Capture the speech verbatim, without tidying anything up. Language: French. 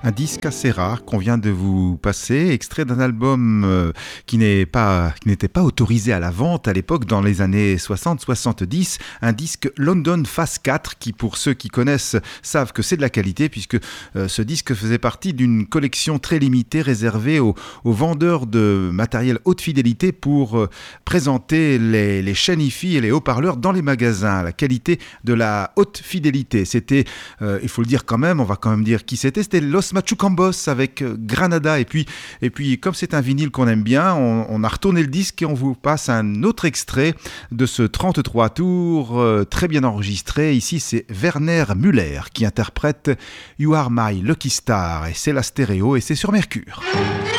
Un disque assez rare qu'on vient de vous passer, extrait d'un album euh, qui n'est pas, qui n'était pas autorisé à la vente à l'époque dans les années soixante soixante-dix, un disque London Phase quatre qui, pour ceux qui connaissent, savent que c'est de la qualité puisque euh, ce disque faisait partie d'une collection très limitée réservée aux, aux vendeurs de matériel haute fidélité pour euh, présenter les, les chaînes hi-fi et les haut-parleurs dans les magasins. La qualité de la haute fidélité, c'était, euh, il faut le dire quand même, on va quand même dire qui c'était, c'était Los Machucambos avec Granada. Et puis, et puis comme c'est un vinyle qu'on aime bien, on, on a retourné le disque et on vous passe un autre extrait de ce trente-trois tours euh, très bien enregistré. Ici, c'est Werner Müller qui interprète You Are My Lucky Star et c'est la stéréo et c'est sur Mercure.